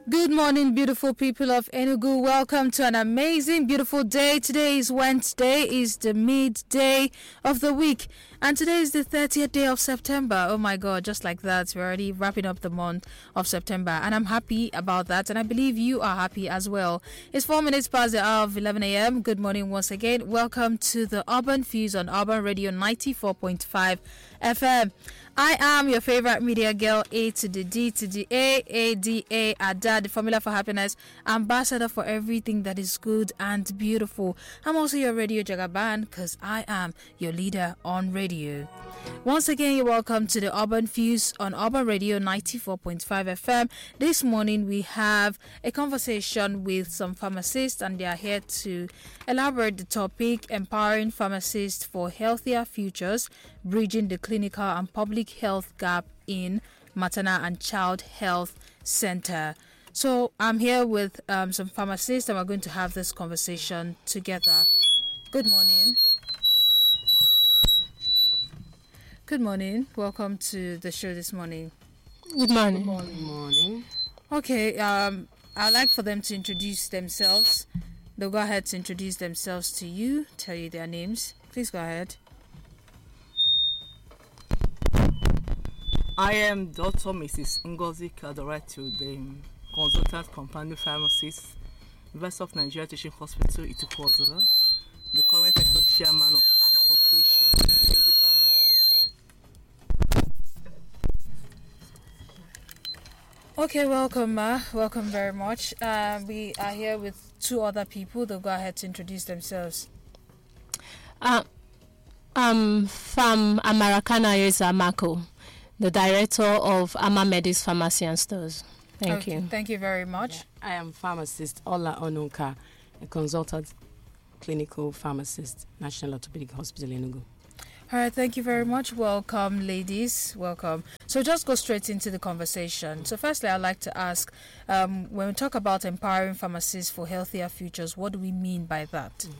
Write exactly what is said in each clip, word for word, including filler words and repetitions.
Good morning, beautiful people of Enugu. Welcome to an amazing, beautiful day. Today is Wednesday, is the midday of the week, and today is the thirtieth day of September. Oh my God, just like that, we're already wrapping up the month of September, and I'm happy about that, and I believe you are happy as well. It's four minutes past the hour of eleven a.m. Good morning once again. Welcome to the Urban Fuse on Urban Radio ninety-four point five F M. I am your favorite media girl, A to the D to the A, A D A, Ada, the formula for happiness, ambassador for everything that is good and beautiful. I'm also your radio jagaban because I am your leader on radio. Once again, you're welcome to the Urban Fuse on Urban Radio ninety-four point five F M. This morning, we have a conversation with some pharmacists, and they are here to elaborate the topic, empowering pharmacists for healthier futures, bridging the clinical and public health gap in maternal and child health center. So I'm here with um, some pharmacists, and we're going to have this conversation together. Good morning. Good morning. Welcome to the show this morning. Good morning. Good morning. Good morning. Okay, um, I'd like for them to introduce themselves. They'll go ahead to introduce themselves to you, tell you their names. Please go ahead. I am Doctor Missus Ngozi Kadoretu, the consultant companion pharmacist, University of Nigeria Teaching Hospital, Itukwuozola, the current executive chairman of Association of Lady Pharmacists. Okay, welcome, Ma. Welcome very much. Uh, we are here with two other people. They'll go ahead to introduce themselves. Uh, I'm from Amarakana Yeza Mako, the director of Amamedis Pharmacy and Stores. Thank okay, you. Thank you very much. Yeah. I am pharmacist Ola Onunka, a consultant clinical pharmacist, National Orthopedic Hospital Enugu. All right, thank you very much. Welcome, ladies. Welcome. So just go straight into the conversation. So firstly, I'd like to ask, um, when we talk about empowering pharmacists for healthier futures, what do we mean by that? Mm.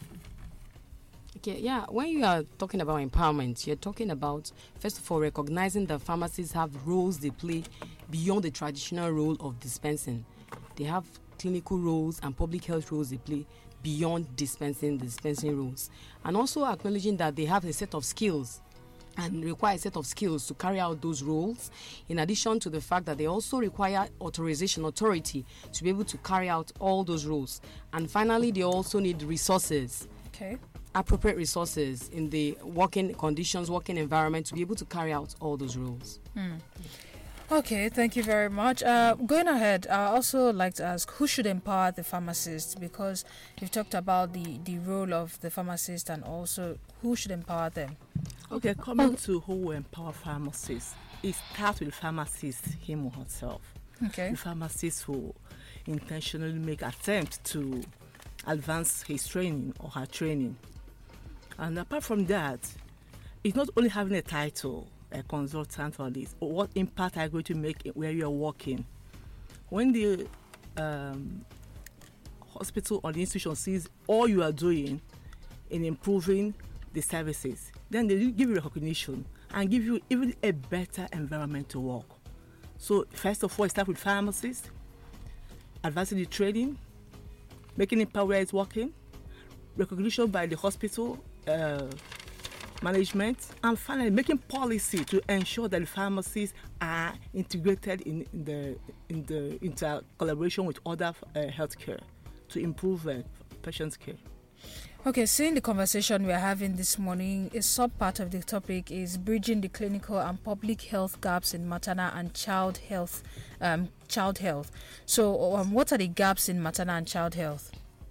Okay, yeah, when you are talking about empowerment, you're talking about, first of all, recognizing that pharmacists have roles they play beyond the traditional role of dispensing. They have clinical roles and public health roles they play beyond dispensing the dispensing roles. And also acknowledging that they have a set of skills and require a set of skills to carry out those roles, in addition to the fact that they also require authorization, authority to be able to carry out all those roles. And finally, they also need resources. Okay. Appropriate resources in the working conditions, working environment to be able to carry out all those roles. Hmm. Okay, thank you very much. Uh, going ahead, I also like to ask, who should empower the pharmacists? Because you've talked about the, the role of the pharmacist, and also who should empower them? Okay, coming oh. to who will empower pharmacists, it starts with the pharmacist, him or herself. Okay. The pharmacist will intentionally make attempt to advance his training or her training. And apart from that, it's not only having a title, a consultant or this, or what impact are you going to make where you're working. When the um, hospital or the institution sees all you are doing in improving the services, then they give you recognition and give you even a better environment to work. So first of all, start with pharmacists, advancing the training, making it power where it's working, recognition by the hospital uh, management, and finally making policy to ensure that the pharmacies are integrated in, in the in the inter collaboration with other uh, healthcare to improve uh, patients' care. Okay, seeing the conversation we're having this morning, a sub-part of the topic is bridging the clinical and public health gaps in maternal and child health. Um, child health. So, um, what are the gaps in maternal and child health?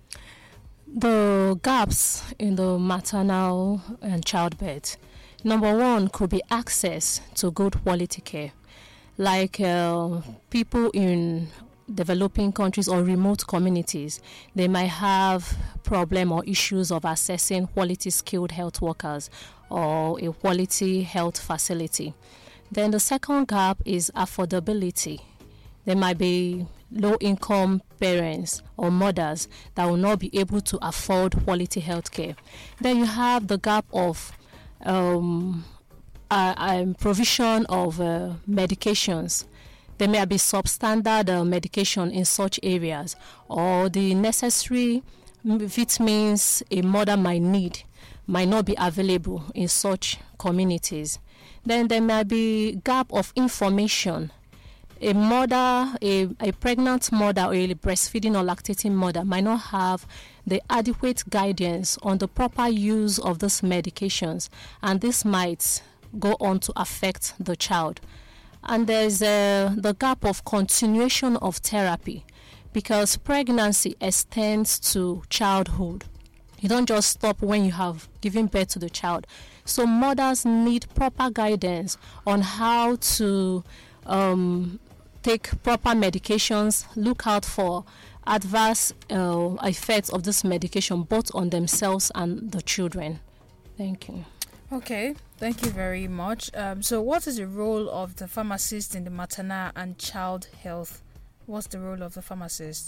The gaps in the maternal and childbirth. Number one could be access to good quality care. Like uh, people in developing countries or remote communities, they might have problem or issues of accessing quality skilled health workers or a quality health facility. Then the second gap is affordability. There might be low-income parents or mothers that will not be able to afford quality health care. Then you have the gap of um, uh, um, provision of uh, medications. There may be substandard uh, medication in such areas, or the necessary vitamins a mother might need might not be available in such communities. Then there may be gap of information. A mother, a, a pregnant mother or a breastfeeding or lactating mother might not have the adequate guidance on the proper use of these medications, and this might go on to affect the child. And there's uh, the gap of continuation of therapy, because pregnancy extends to childhood. You don't just stop when you have given birth to the child. So mothers need proper guidance on how to um, take proper medications, look out for adverse uh, effects of this medication, both on themselves and the children. Thank you. Okay, thank you very much. Um, so what is the role of the pharmacist in the maternal and child health? What's the role of the pharmacist?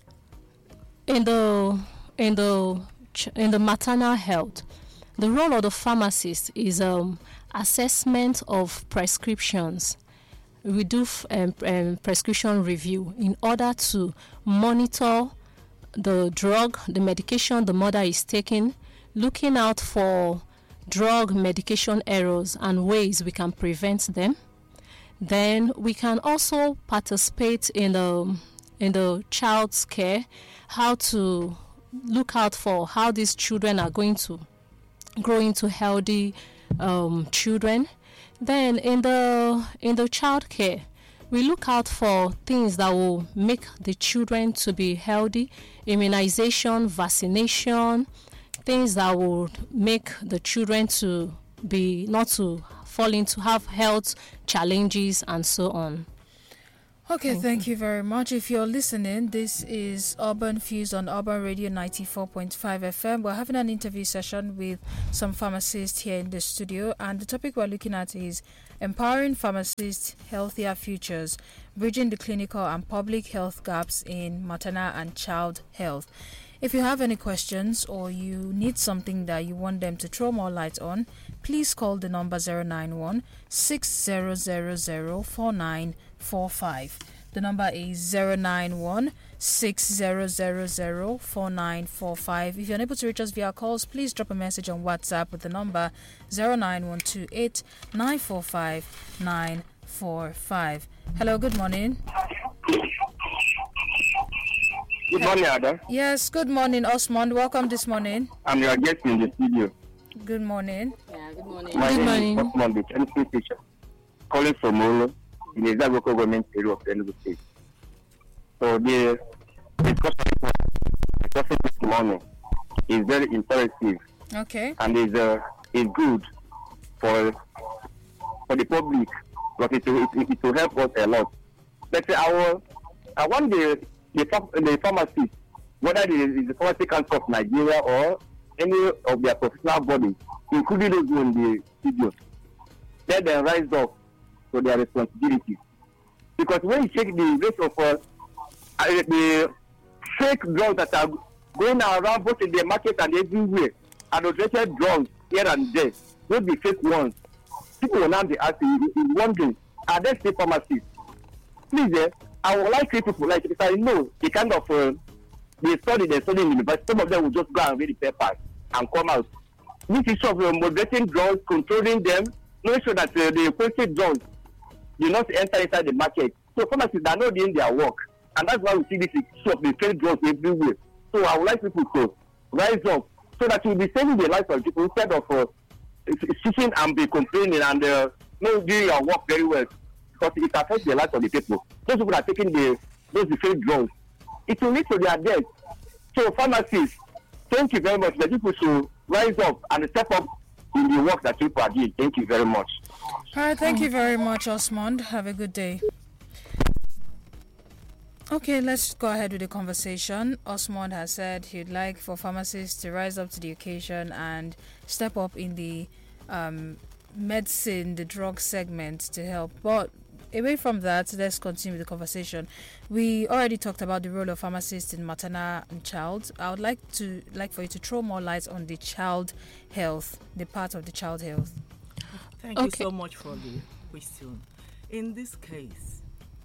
In the in the in the maternal health, the role of the pharmacist is um, assessment of prescriptions. We do f- um, um, prescription review in order to monitor the drug, the medication the mother is taking, looking out for drug medication errors and ways we can prevent them. Then we can also participate in the in the child's care, how to look out for how these children are going to grow into healthy um, children. Then in the in the child care, we look out for things that will make the children to be healthy, immunization, vaccination, things that would make the children to be not to fall into have health challenges and so on. Okay, thank you very much. If you're listening, this is Urban Fuse on Urban Radio ninety-four point five F M. We're having an interview session with some pharmacists here in the studio, and the topic we're looking at is Empowering Pharmacists, Healthier Futures, Bridging the Clinical and Public Health Gaps in Maternal and Child Health. If you have any questions or you need something that you want them to throw more light on, please call the number zero nine one, six zero zero zero, four nine four five. The number is zero nine one, six zero zero zero, four nine four five. If you're unable to reach us via calls, please drop a message on WhatsApp with the number zero nine one two eight, nine four five, nine four five. Hello, good morning. Good morning, Ada. Yes, good morning, Osmond. Welcome this morning. I'm your guest in the studio. Good morning. Yeah, good morning. My Good name morning. is Osman, the chemistry teacher, calling from Molo in the Zagro government area of Enugu State. So the discussion this morning is very interesting Okay. and is uh, is good for for the public, but it will, it, it will help us a lot. Let's say our I want the the, the pharmacist, whether it is the Pharmacy Council of Nigeria or any of their professional bodies, including those in the studio, let them rise up to their responsibilities. Because when you check the rate of uh, uh, the fake drugs that are going around both in the market and everywhere, adulterated drugs here and there, not the fake ones, people will now be asking, wondering, are they still pharmacists? Please, eh, I would like people, like if I know the kind of uh, they study, they study in university, some of them will just go and read the papers and come out. This issue of uh, moderating drugs, controlling them, making sure that uh, the requested drugs do not enter inside the market. So pharmacists are not doing their work, and that's why we see this issue of the fake drugs everywhere. So I would like people to rise up so that we'll be saving the lives of people instead of uh, sitting and be complaining and uh, not doing your work very well, because it affects the lives of the people. Those people are taking the those fake drugs, it will lead to their death. So pharmacists, thank you very much. The people should rise up and step up in the work that people are doing. Thank you very much. All right, thank you very much, Osmond. Have a good day. Okay, let's go ahead with the conversation. Osmond has said he'd like for pharmacists to rise up to the occasion and step up in the um, medicine, the drug segment to help. But away from that, let's continue with the conversation. We already talked about the role of pharmacists in maternal and child. I would like to like for you to throw more light on the child health, the part of the child health. Thank Okay. you so much for the question. In this case,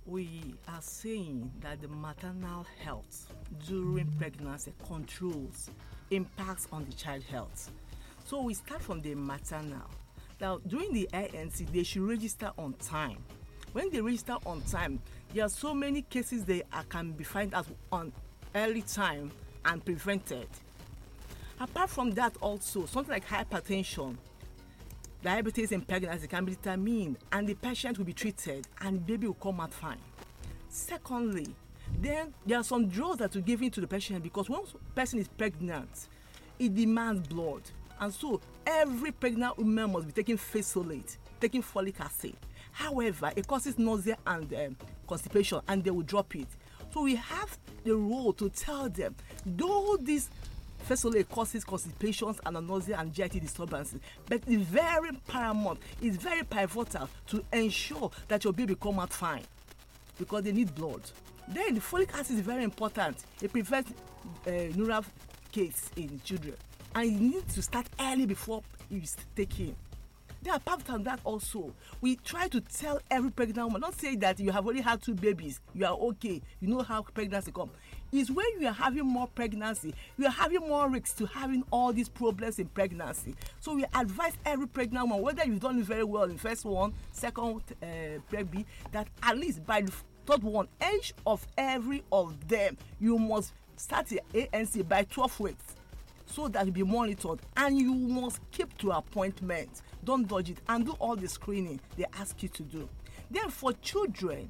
we are saying that the maternal health during pregnancy controls impacts on the child health. So we start from the maternal. Now, during the I N C, they should register on time. When they register on time, there are so many cases they are, can be found out on early time and prevented. Apart from that, also something like hypertension, diabetes in pregnancy can be determined, and the patient will be treated, and the baby will come out fine. Secondly, then there are some drugs that are given to the patient because once a person is pregnant, it demands blood, and so every pregnant woman must be taking fesolate, taking folic acid. However, it causes nausea and um, constipation, and they will drop it. So we have the role to tell them, though this fesolate causes constipations and nausea and G I T disturbances, but it's very paramount, it's very pivotal to ensure that your baby come out fine because they need blood. Then the folic acid is very important. It prevents uh, neural case in children, and you need to start early before you take in. Then apart from that also, we try to tell every pregnant woman, not say that you have already had two babies, you are okay, you know how pregnancy comes. It's when you are having more pregnancy, you are having more risks to having all these problems in pregnancy. So we advise every pregnant woman, whether you've done it very well in first one, second uh, baby, that at least by the third one, each of every of them, you must start the A N C by twelve weeks, so that you'll be monitored, and you must keep to appointment. Don't dodge it, and do all the screening they ask you to do. Then for children,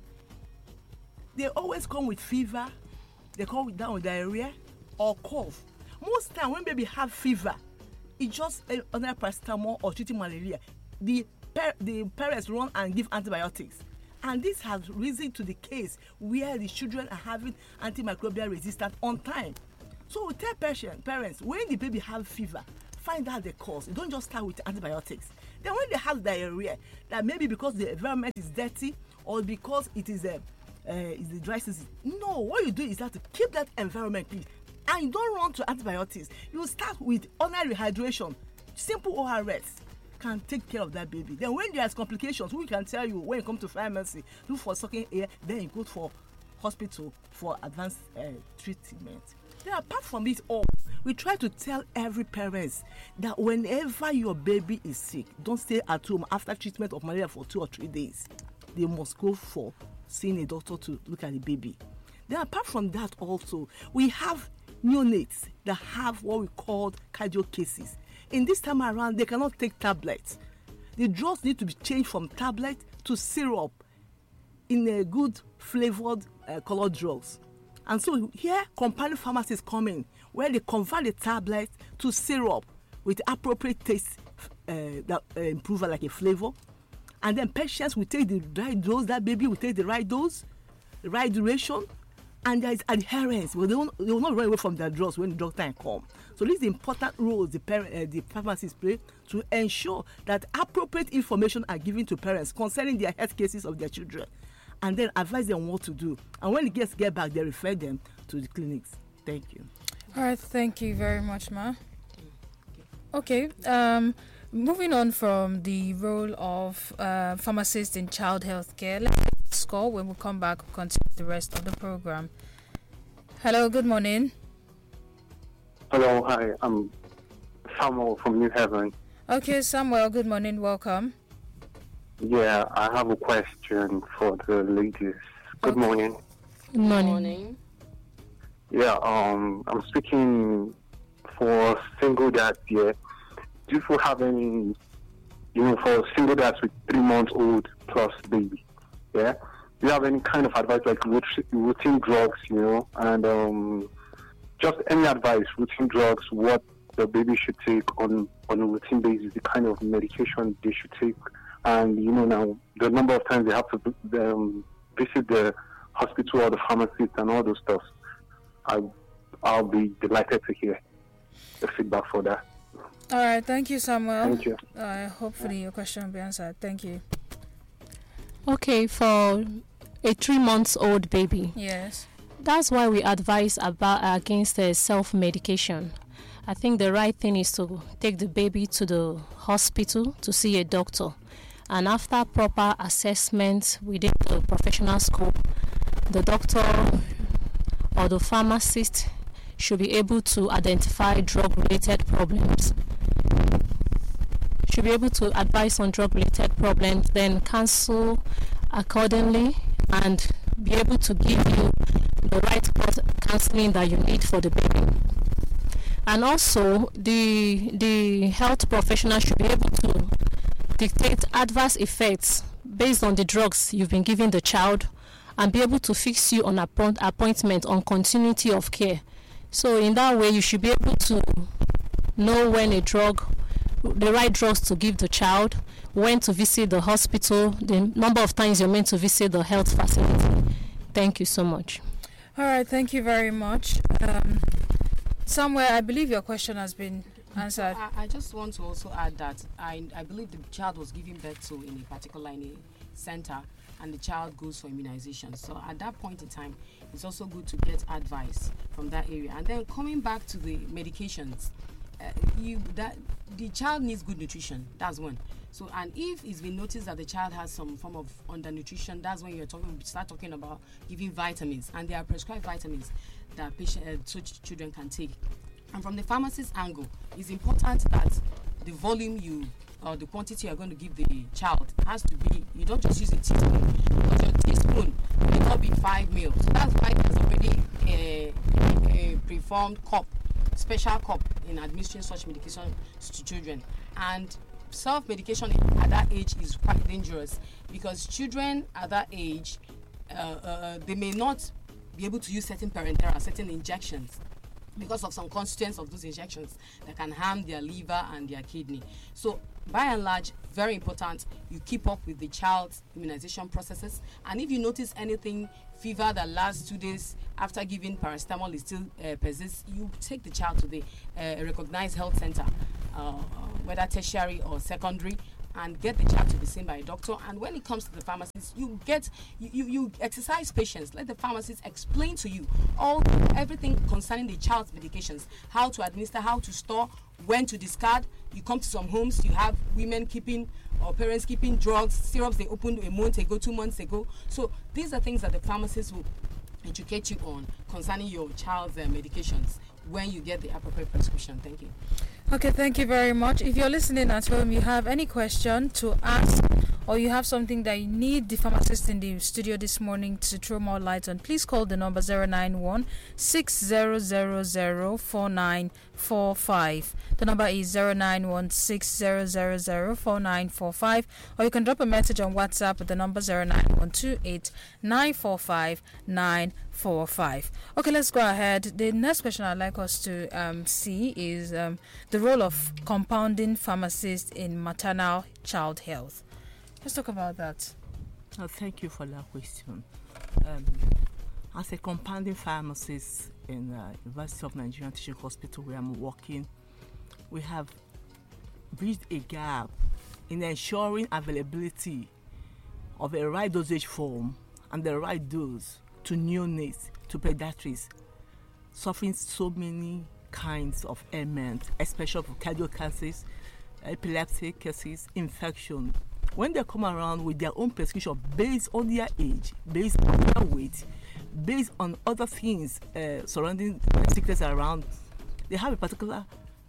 they always come with fever, they come with down with diarrhea or cough. Most time when baby have fever, it's just another paracetamol or treating malaria. The par- the parents run and give antibiotics, and this has risen to the case where the children are having antimicrobial resistance on time. So we tell patient, parents, when the baby have fever, find out the cause. You don't just start with antibiotics. Then when they have diarrhea, that maybe because the environment is dirty or because it is a uh, is the dry season. No, what you do is that to keep that environment clean, and you don't run to antibiotics. You start with oral rehydration, simple O R S can take care of that baby. Then when there's complications, we can tell you when you come to pharmacy, look for sucking air, then you go for hospital for advanced uh, treatment. Then apart from it all, we try to tell every parent that whenever your baby is sick, don't stay at home after treatment of malaria for two or three days. They must go for seeing a doctor to look at the baby. Then apart from that also, we have neonates that have what we call cardio cases. In this time around, they cannot take tablets. The drugs need to be changed from tablet to syrup in a good flavored uh, colored drugs. And so here, companion pharmacies come in where they convert the tablet to syrup with appropriate taste uh, that uh, improve like a flavor. And then patients will take the right dose, that baby will take the right dose, the right duration, and there is adherence. Well, they, won't, they will not run away from their drugs when the doctor comes. So this is the important role the parent, uh, the pharmacists play to ensure that appropriate information are given to parents concerning their health cases of their children, and then advise them what to do. And when the guests get back, they refer them to the clinics. Thank you. All right, thank you very much, Ma. Okay, um, moving on from the role of uh, pharmacists in child health care, let's score. When we come back, we'll continue the rest of the program. Hello, good morning. Hello, hi, I'm Samuel from New Haven. Okay, Samuel, good morning, welcome. Yeah, I have a question for the ladies. Good Okay. morning. Good morning. Morning. Yeah, um, I'm speaking for single dads here. Do you have any, you know, for single dads with three months old plus baby? Yeah, do you have any kind of advice like rout- routine drugs, you know, and um, just any advice, routine drugs, what the baby should take on on a routine basis, the kind of medication they should take, and you know now the number of times they have to um, visit the hospital or the pharmacist and all those stuff. I, I'll be delighted to hear the feedback for that. All right, thank you, Samuel. Thank you. Uh, hopefully your question will be answered. Thank you. Okay, for a three months old baby, Yes. that's why we advise about against uh, self-medication. I think the right thing is to take the baby to the hospital to see a doctor, And after proper assessment within the professional scope, the doctor or the pharmacist should be able to identify drug-related problems, should be able to advise on drug-related problems, then counsel accordingly, and be able to give you the right counseling that you need for the baby. And also, the the health professional should be able to dictate adverse effects based on the drugs you've been giving the child, and be able to fix you on appoint, appointment on continuity of care. So in that way, you should be able to know when a drug, the right drugs to give the child, when to visit the hospital, the number of times you're meant to visit the health facility. Thank you so much. All right, thank you very much. Um, somewhere, I believe your question has been answered. I, I just want to also add that I, I believe the child was given birth to in a particular in a center, and the child goes for immunization. So at that point in time, it's also good to get advice from that area. And then coming back to the medications, uh, you that the child needs good nutrition. That's one. So, and if it's been noticed that the child has some form of undernutrition, that's when you're talking start talking about giving vitamins, and there are prescribed vitamins that patient uh, such children can take. And from the pharmacist angle, it's important that the volume you or the quantity you're going to give the child has to be, you don't just use a teaspoon, because your teaspoon may not be five mil. So that's why there's already a, a preformed cup, special cup in administering such medication to children. And self-medication at that age is quite dangerous, because children at that age, uh, uh, they may not be able to use certain parenteral, certain injections, because of some constituents of those injections that can harm their liver and their kidney. So by and large, very important, you keep up with the child's immunization processes. And if you notice anything, fever that lasts two days after giving paracetamol is still uh, persists, you take the child to the uh, recognized health center, uh, whether tertiary or secondary, and get the child to be seen by a doctor. And when it comes to the pharmacist, you get you, you, you exercise patience. Let the pharmacist explain to you all everything concerning the child's medications, how to administer, how to store, when to discard. You come to some homes, you have women keeping or parents keeping drugs, syrups they opened a month ago, two months ago. So these are things that the pharmacist will educate you on concerning your child's uh, medications when you get the appropriate prescription. Thank you. Okay, thank you very much. If you're listening at home, you have any question to ask, or you have something that you need the pharmacist in the studio this morning to throw more light on, please call the number zero nine one six zero zero zero four nine four five. The number is zero nine one six zero zero zero four nine four five, or you can drop a message on WhatsApp at the number zero nine one two eight nine four five nine four five. Okay, let's go ahead. The next question I'd like us to um, see is um, the role of compounding pharmacists in maternal child health. Let's talk about that. Oh, thank you for that question. Um, as a compounding pharmacist in uh, University of Nigeria Teaching Hospital where I'm working, we have bridged a gap in ensuring availability of a right dosage form and the right dose to neonates, to pediatrics, suffering so many kinds of ailments, especially for cardiac cases, epileptic cases, infection. When they come around with their own prescription based on their age, based on their weight, based on other things uh, surrounding sickness around, they have a particular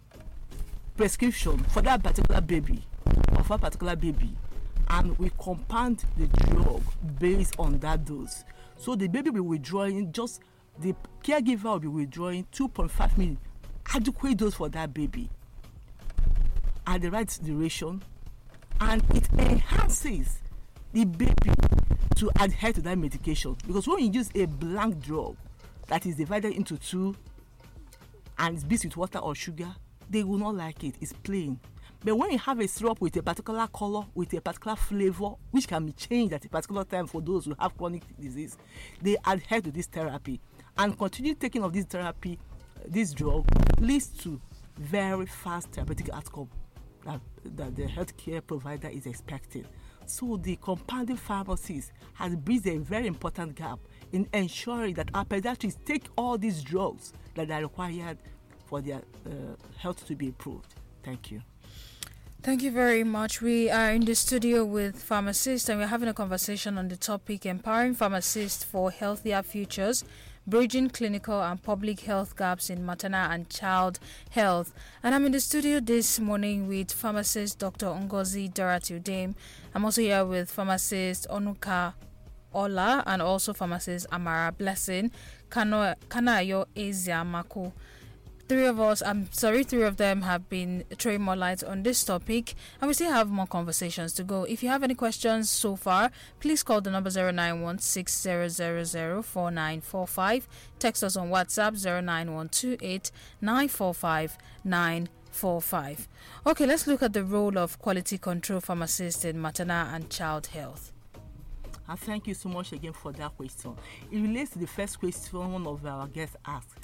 prescription for that particular baby or for a particular baby, and we compound the drug based on that dose. So the baby will be withdrawing, just the caregiver will be withdrawing two point five million adequate dose for that baby at the right duration, and it enhances the baby to adhere to that medication. Because when you use a blank drug that is divided into two and it's mixed with water or sugar, they will not like it. It's plain. But when you have a syrup with a particular color, with a particular flavor, which can be changed at a particular time for those who have chronic disease, they adhere to this therapy. And continue taking of this therapy, this drug, leads to very fast therapeutic outcome that, that the healthcare provider is expecting. So the compounding pharmacist has bridged a very important gap in ensuring that our pediatrics take all these drugs that are required for their uh, health to be improved. Thank you. Thank you very much. We are in the studio with pharmacists and we're having a conversation on the topic empowering pharmacists for healthier futures, bridging clinical and public health gaps in maternal and child health. And I'm in the studio this morning with pharmacist Doctor Ngozi Dorothy Udem. I'm also here with pharmacist Onuka Ola and also pharmacist Amara Blessing, Kano, Kanayo Ezia Mako. Three of us, I'm sorry, three of them have been throwing more light on this topic, and we still have more conversations to go. If you have any questions so far, please call the number zero nine one six zero zero zero four nine four five. Text us on WhatsApp zero nine one two eight nine four five nine four five. Okay, let's look at the role of quality control pharmacists in maternal and child health. And thank you so much again for that question. It relates to the first question one of our guests asked.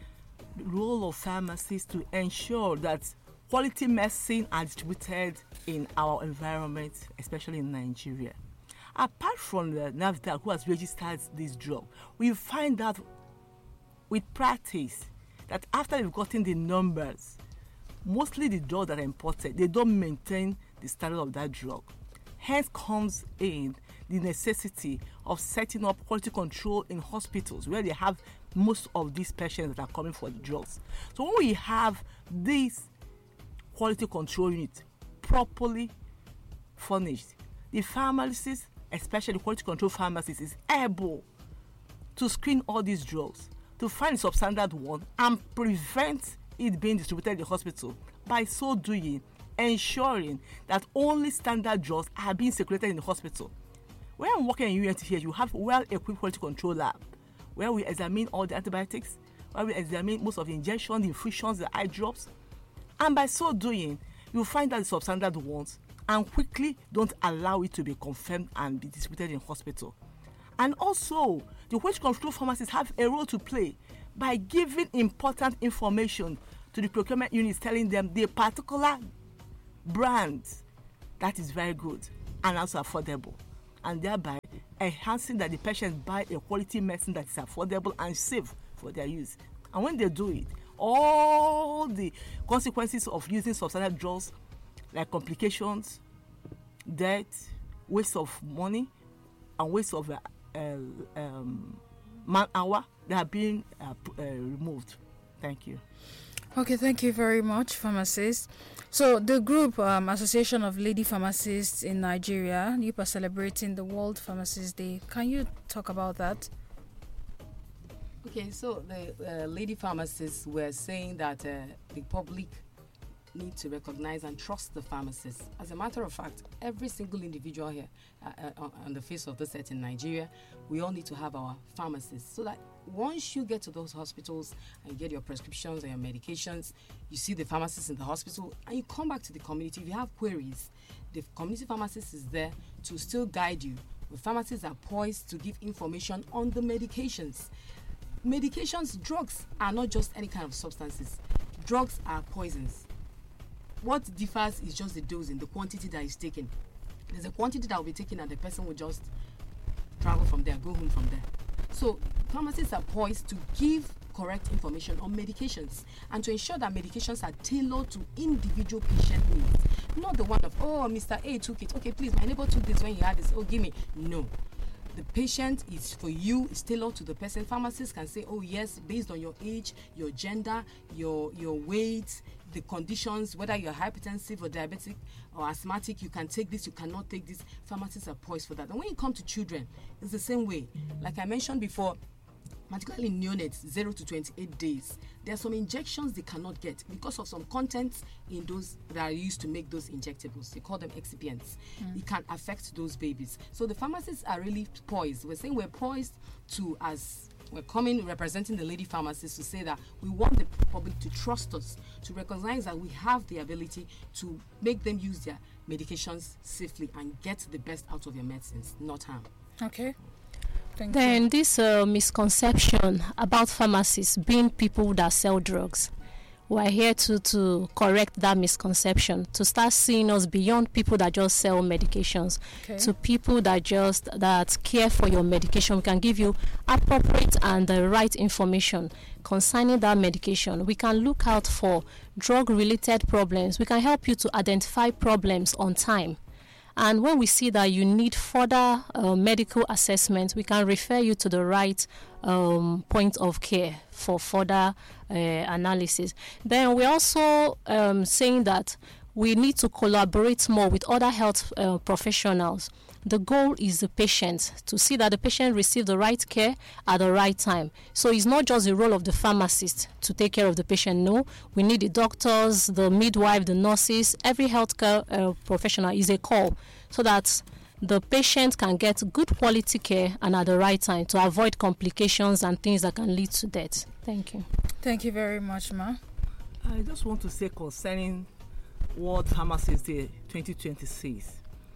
The role of pharmacists to ensure that quality medicine are distributed in our environment, especially in Nigeria. Apart from the NAFDAC who has registered this drug, we find out with practice that after they've gotten the numbers, mostly the drugs that are imported, they don't maintain the standard of that drug. Hence comes in the necessity of setting up quality control in hospitals where they have most of these patients that are coming for the drugs. So when we have this quality control unit properly furnished, the pharmacist, especially the quality control pharmacist, is able to screen all these drugs, to find the substandard one and prevent it being distributed in the hospital. By so doing, ensuring that only standard drugs are being circulated in the hospital. When I'm working in U N T here, you have well-equipped quality control lab where we examine all the antibiotics, where we examine most of the injections, the infusions, the eye drops. And by so doing, you find out the substandard ones and quickly don't allow it to be confirmed and be distributed in hospital. And also, the quality control pharmacists have a role to play by giving important information to the procurement units, telling them the particular brand that is very good and also affordable, and thereby enhancing that the patients buy a quality medicine that is affordable and safe for their use. And when they do it, all the consequences of using substandard drugs like complications, death, waste of money, and waste of uh, uh, um, man hour, they are being uh, uh, removed. Thank you. Okay, thank you very much, pharmacists. So the group um, Association of Lady Pharmacists in Nigeria, you are celebrating the World Pharmacist Day. Can you talk about that? Okay, so the uh, lady pharmacists were saying that uh, the public need to recognize and trust the pharmacists. As a matter of fact, every single individual here uh, uh, on the face of the earth in Nigeria, we all need to have our pharmacists, so that once you get to those hospitals and you get your prescriptions and your medications, you see the pharmacist in the hospital and you come back to the community. If you have queries, the community pharmacist is there to still guide you. The pharmacists are poised to give information on the medications. Medications, drugs are not just any kind of substances. Drugs are poisons. What differs is just the dose and the quantity that is taken. There's a quantity that will be taken and the person will just travel from there, go home from there. So pharmacists are poised to give correct information on medications and to ensure that medications are tailored to individual patient needs. Not the one of, oh, Mister A took it. Okay, please, my neighbor took this when he had this. Oh, give me. No. The patient is for you, is tailored to the person. Pharmacists can say, oh yes, based on your age, your gender, your your weight, the conditions, whether you're hypertensive or diabetic or asthmatic, you can take this, you cannot take this. Pharmacists are poised for that. And when you come to children, it's the same way. Like I mentioned before, particularly neonates, zero to twenty-eight days, there are some injections they cannot get because of some contents in those that are used to make those injectables. They call them excipients. Mm. It can affect those babies. So the pharmacists are really poised. We're saying we're poised to, as we're coming representing the lady pharmacists, to say that we want the public to trust us, to recognize that we have the ability to make them use their medications safely and get the best out of their medicines, not harm. Okay. Thank Then you. this uh, misconception about pharmacists being people that sell drugs. We're here to, to correct that misconception, to start seeing us beyond people that just sell medications, Okay. to people that just that care for your medication. We can give you appropriate and the right information concerning that medication. We can look out for drug-related problems. We can help you to identify problems on time. And when we see that you need further uh, medical assessment, we can refer you to the right um, point of care for further uh, analysis. Then we're also um, saying that we need to collaborate more with other health uh, professionals. The goal is the patient, to see that the patient receives the right care at the right time. So it's not just the role of the pharmacist to take care of the patient. No, we need the doctors, the midwife, the nurses. Every healthcare uh, professional is a call so that the patient can get good quality care and at the right time to avoid complications and things that can lead to death. Thank you. Thank you very much, Ma. I just want to say concerning World Pharmacist Day twenty twenty-six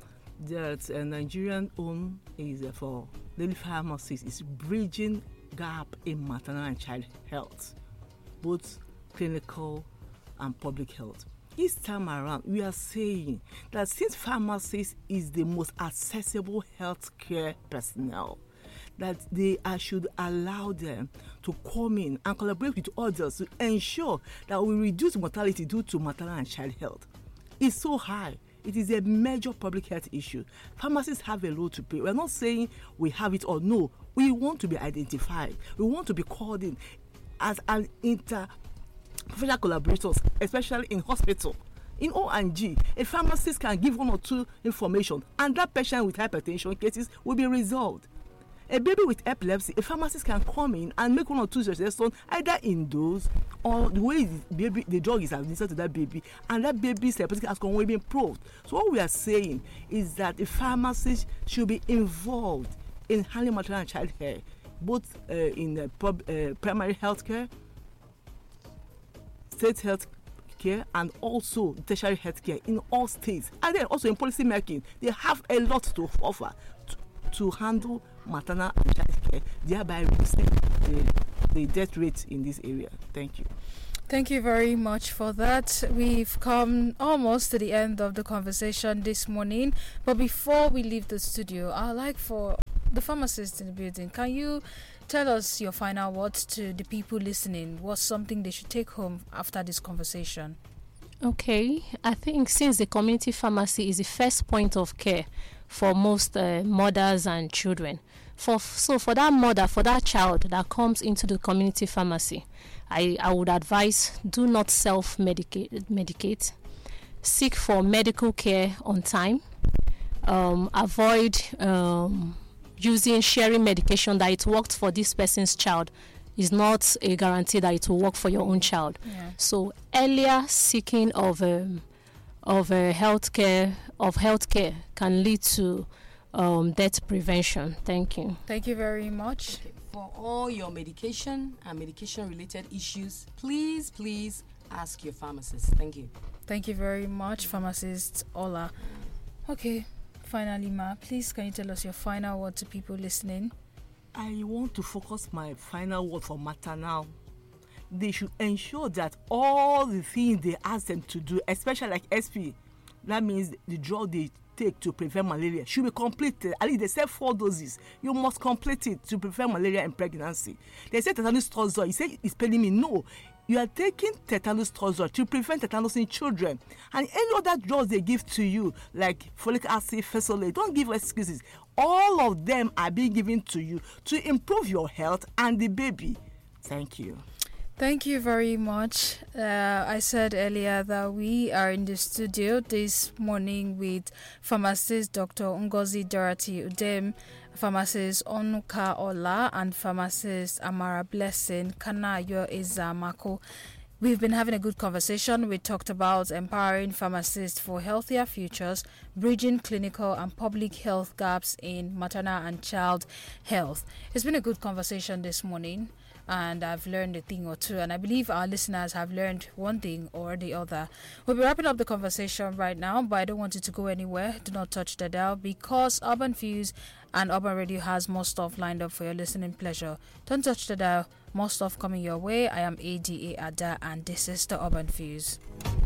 that uh, Nigerian own is uh, for daily pharmacists is bridging gap in maternal and child health, both clinical and public health. This time around, we are saying that since pharmacists is the most accessible healthcare personnel, that they uh, should allow them to come in and collaborate with others to ensure that we reduce mortality due to maternal and child health. It's so high. It is a major public health issue. Pharmacists have a role to play. We're not saying we have it or no. We want to be identified. We want to be called in as an inter-professional collaborators, especially in hospital. In O and G, a pharmacist can give one or two information, and that patient with hypertension cases will be resolved. A baby with epilepsy, a pharmacist can come in and make one or two suggestions, either in dose or the way the baby, the drug is administered to that baby, and that baby's therapeutic outcome will be improved. So what we are saying is that a pharmacist should be involved in handling maternal and child care, both uh, in uh, pub, uh, primary health care, state health care, and also tertiary health care in all states. And then also in policy making, they have a lot to offer to, to handle maternal and child care, thereby reducing the, the death rate in this area. Thank you. Thank you very much for that. We've come almost to the end of the conversation this morning. But before we leave the studio, I'd like for the pharmacist in the building, can you tell us your final words to the people listening? What's something they should take home after this conversation? Okay, I think since the community pharmacy is the first point of care for most uh, mothers and children, for so for that mother, for that child that comes into the community pharmacy, I, I would advise do not self-medicate. Medicate. Seek for medical care on time. Um, avoid um, using sharing medication that it worked for this person's child is not a guarantee that it will work for your own child. Yeah. So earlier seeking of um, of uh, healthcare of healthcare can lead to um, death prevention. Thank you. Thank you very much. Okay. For all your medication and medication-related issues, please, please ask your pharmacist. Thank you. Thank you very much, pharmacist Ola. Okay, finally, Ma, please can you tell us your final word to people listening? I want to focus my final word for maternal. They should ensure that all the things they ask them to do, especially like S P, that means the drug they take to prevent malaria, should be completed. At least they say four doses. You must complete it to prevent malaria in pregnancy. They say tetanus toxoid. You say it's paining me. No. You are taking tetanus toxoid to prevent tetanus in children. And any other drugs they give to you, like folic acid, fesolate, don't give excuses. All of them are being given to you to improve your health and the baby. Thank you. Thank you very much. Uh, I said earlier that we are in the studio this morning with pharmacist Doctor Ngozi Dorothy Udem, pharmacist Onuka Ola, and pharmacist Amara Blessing Kanayo Ezamako. We've been having a good conversation. We talked about empowering pharmacists for healthier futures, bridging clinical and public health gaps in maternal and child health. It's been a good conversation this morning, and I've learned a thing or two, and I believe our listeners have learned one thing or the other. We'll be wrapping up the conversation right now, but I don't want you to go anywhere. Do not touch the dial, because Urban Fuse and Urban Radio has more stuff lined up for your listening pleasure. Don't touch the dial. More stuff coming your way. I am A D A Ada, and this is the Urban Fuse.